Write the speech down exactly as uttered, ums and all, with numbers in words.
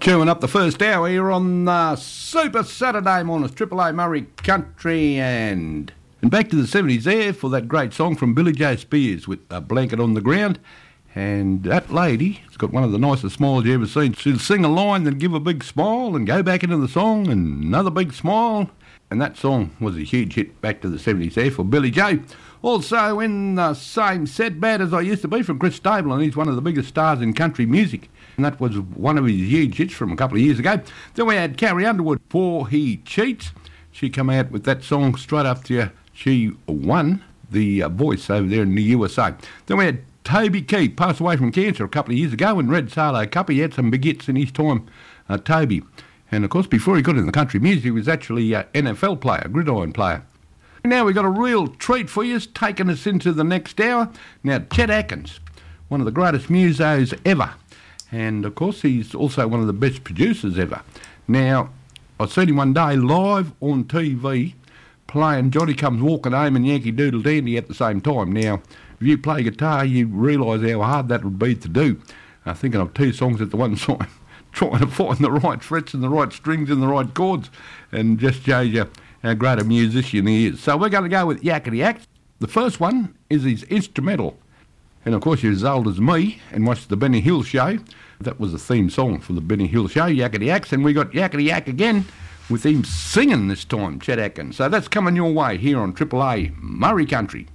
Chewing up the first hour here on uh, Super Saturday mornings, Triple A Murray Country, and and back to the seventies there for that great song from Billy Joe Spears with A Blanket on the Ground. And that lady has got one of the nicest smiles you ever seen. She'll sing a line, then give a big smile, and go back into the song, and another big smile. And that song was a huge hit back to the seventies there for Billy Joe. Also in the same set, Bad As I Used to Be from Chris Stable, and he's one of the biggest stars in country music. And that was one of his huge hits from a couple of years ago. Then we had Carrie Underwood, For He Cheats. She came out with that song straight after she won the uh, Voice over there in the U S A. Then we had Toby Keith, passed away from cancer a couple of years ago in Red Solo Cup. He had some big hits in his time, uh, Toby. And of course, before he got into country music, he was actually an N F L player, gridiron player. Now we've got a real treat for you, taking us into the next hour. Now, Chet Atkins, one of the greatest musos ever. And of course, he's also one of the best producers ever. Now, I seen him one day live on T V playing Johnny Comes Walking Home and Yankee Doodle Dandy at the same time. Now, if you play guitar, you realise how hard that would be to do. Uh, thinking of two songs at the one time, trying to find the right frets and the right strings and the right chords, and just shows you how great a musician he is. So we're going to go with Yakety Yak. The first one is his instrumental. And of course, you're as old as me and watched the Benny Hill Show. That was the theme song for the Benny Hill Show, Yakety Yak. And we got Yakety Yak again with him singing this time, Chet Atkins. So that's coming your way here on Triple A Murray Country.